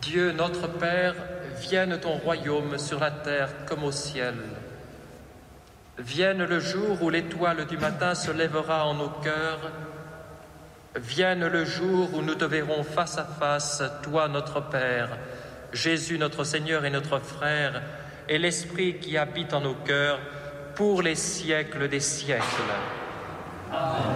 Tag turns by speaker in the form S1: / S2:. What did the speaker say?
S1: Dieu notre Père, vienne ton royaume sur la terre comme au ciel. Vienne le jour où l'étoile du matin se lèvera en nos cœurs. Vienne le jour où nous te verrons face à face, toi notre Père, Jésus notre Seigneur et notre Frère, et l'Esprit qui habite en nos cœurs pour les siècles des siècles.
S2: Amen.